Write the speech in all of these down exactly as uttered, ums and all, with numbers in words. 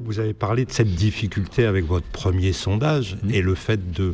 Vous avez parlé de cette difficulté avec votre premier sondage mmh. et le fait de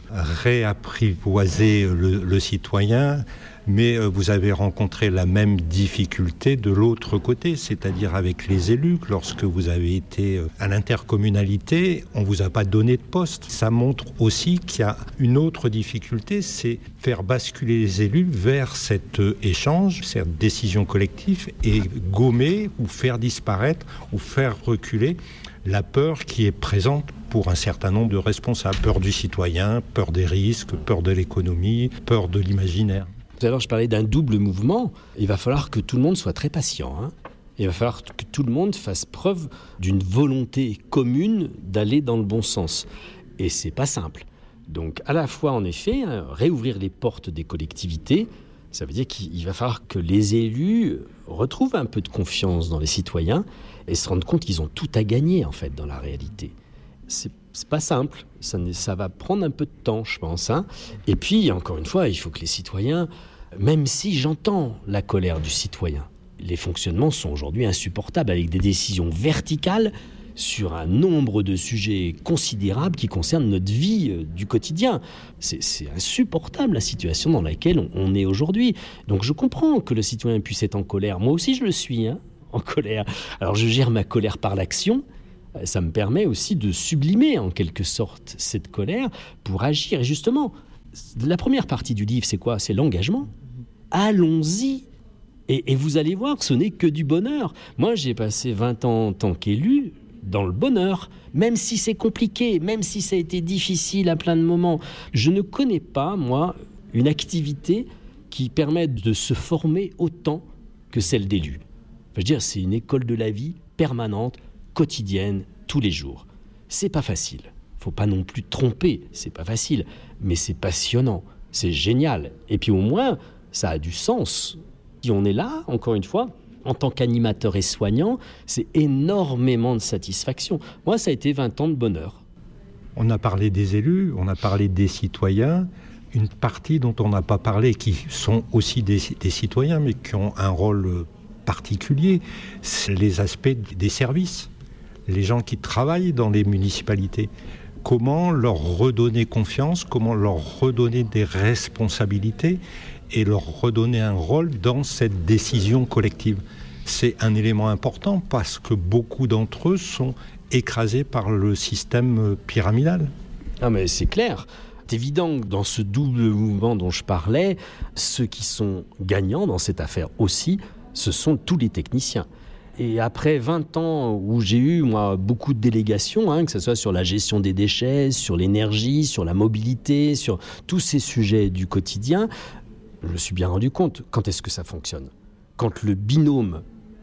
réapprivoiser le, le citoyen, mais vous avez rencontré la même difficulté de l'autre côté, c'est-à-dire avec les élus. Lorsque vous avez été à l'intercommunalité, on ne vous a pas donné de poste. Ça montre aussi qu'il y a une autre difficulté, c'est faire basculer les élus vers cet échange, cette décision collective et gommer ou faire disparaître ou faire reculer la peur qui est présente pour un certain nombre de responsables. Peur du citoyen, peur des risques, peur de l'économie, peur de l'imaginaire. Tout à l'heure, je parlais d'un double mouvement. Il va falloir que tout le monde soit très patient. Hein. Il va falloir que tout le monde fasse preuve d'une volonté commune d'aller dans le bon sens. Et c'est pas simple. Donc, à la fois, en effet, hein, réouvrir les portes des collectivités, ça veut dire qu'il va falloir que les élus retrouvent un peu de confiance dans les citoyens et se rendent compte qu'ils ont tout à gagner, en fait, dans la réalité. C'est, c'est pas simple. Ça, ça va prendre un peu de temps, je pense. Hein. Et puis, encore une fois, il faut que les citoyens, même si j'entends la colère du citoyen, les fonctionnements sont aujourd'hui insupportables, avec des décisions verticales sur un nombre de sujets considérables qui concernent notre vie euh, du quotidien. C'est, c'est insupportable la situation dans laquelle on, on est aujourd'hui. Donc je comprends que le citoyen puisse être en colère. Moi aussi je le suis, hein, en colère. Alors je gère ma colère par l'action. Ça me permet aussi de sublimer en quelque sorte cette colère pour agir. Et justement, la première partie du livre, c'est quoi ? C'est l'engagement. Allons-y. Et, et vous allez voir, ce n'est que du bonheur. Moi, j'ai passé vingt ans en tant qu'élu dans le bonheur, même si c'est compliqué, même si ça a été difficile à plein de moments. Je ne connais pas, moi, une activité qui permette de se former autant que celle d'élu. Je veux dire, c'est une école de la vie permanente, quotidienne, tous les jours. C'est pas facile. Faut pas non plus tromper, c'est pas facile, mais c'est passionnant, c'est génial. Et puis au moins, ça a du sens. Si on est là, encore une fois, en tant qu'animateur et soignant, c'est énormément de satisfaction. Moi, ça a été vingt ans de bonheur. On a parlé des élus, on a parlé des citoyens. Une partie dont on n'a pas parlé, qui sont aussi des, des citoyens, mais qui ont un rôle particulier, c'est les aspects des services. Les gens qui travaillent dans les municipalités. Comment leur redonner confiance, comment leur redonner des responsabilités et leur redonner un rôle dans cette décision collective. C'est un élément important parce que beaucoup d'entre eux sont écrasés par le système pyramidal. Non mais c'est clair. C'est évident que dans ce double mouvement dont je parlais, ceux qui sont gagnants dans cette affaire aussi, ce sont tous les techniciens. Et après vingt ans où j'ai eu, moi, beaucoup de délégations, hein, que ce soit sur la gestion des déchets, sur l'énergie, sur la mobilité, sur tous ces sujets du quotidien, je me suis bien rendu compte, quand est-ce que ça fonctionne ? Quand le binôme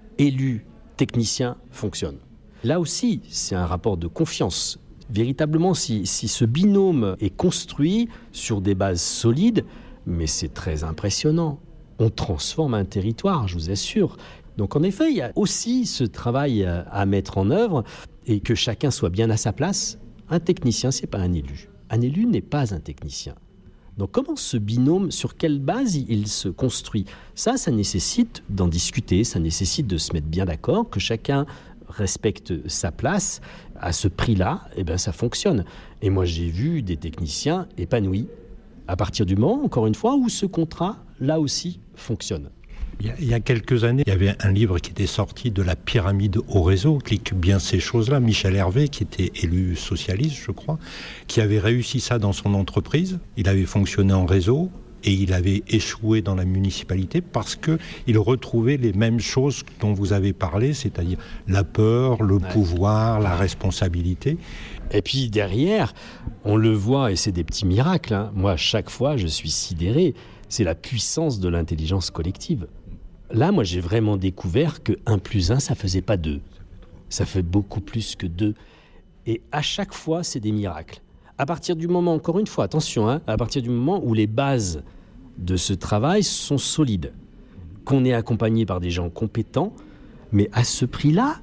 élu-technicien fonctionne. Là aussi, c'est un rapport de confiance. Véritablement, si, si ce binôme est construit sur des bases solides, mais c'est très impressionnant. On transforme un territoire, je vous assure. Donc en effet, il y a aussi ce travail à mettre en œuvre et que chacun soit bien à sa place. Un technicien, c'est pas un élu. Un élu n'est pas un technicien. Donc comment ce binôme, sur quelle base il se construit ? Ça, ça nécessite d'en discuter, ça nécessite de se mettre bien d'accord, que chacun respecte sa place. À ce prix-là, eh ben, ça fonctionne. Et moi, j'ai vu des techniciens épanouis à partir du moment, encore une fois, où ce contrat, là aussi, fonctionne. Il y a quelques années, il y avait un livre qui était sorti de la pyramide au réseau, qui explique bien ces choses-là. Michel Hervé, qui était élu socialiste, je crois, qui avait réussi ça dans son entreprise. Il avait fonctionné en réseau et il avait échoué dans la municipalité parce qu'il retrouvait les mêmes choses dont vous avez parlé, c'est-à-dire la peur, le ouais. pouvoir, la responsabilité. Et puis derrière, on le voit, et c'est des petits miracles. Hein. Moi, chaque fois, je suis sidéré. C'est la puissance de l'intelligence collective. Là, moi, j'ai vraiment découvert que un plus un, ça faisait pas deux. Ça fait beaucoup plus que deux. Et à chaque fois, c'est des miracles. À partir du moment, encore une fois, attention, hein, à partir du moment où les bases de ce travail sont solides, qu'on est accompagné par des gens compétents, mais à ce prix-là,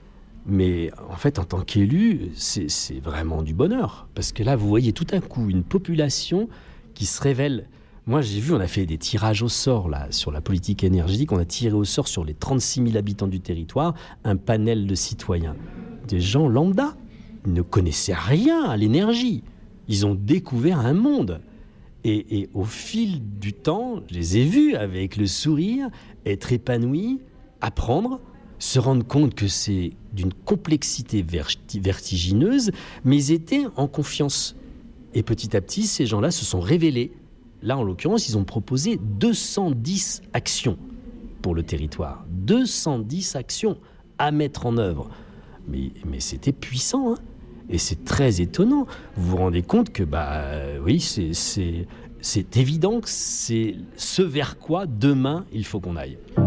mais en fait, en tant qu'élu, c'est, c'est vraiment du bonheur. Parce que là, vous voyez tout à coup une population qui se révèle. Moi, j'ai vu, on a fait des tirages au sort là, sur la politique énergétique. On a tiré au sort sur les trente-six mille habitants du territoire un panel de citoyens. Des gens lambda ne connaissaient rien à l'énergie. Ils ont découvert un monde. Et, et au fil du temps, je les ai vus avec le sourire, être épanouis, apprendre, se rendre compte que c'est d'une complexité verti- vertigineuse, mais ils étaient en confiance. Et petit à petit, ces gens-là se sont révélés. Là, en l'occurrence, ils ont proposé deux cent dix actions pour le territoire. deux cent dix actions à mettre en œuvre. Mais, mais c'était puissant, hein. Et c'est très étonnant. Vous vous rendez compte que, bah, oui, c'est, c'est, c'est évident que c'est ce vers quoi demain il faut qu'on aille.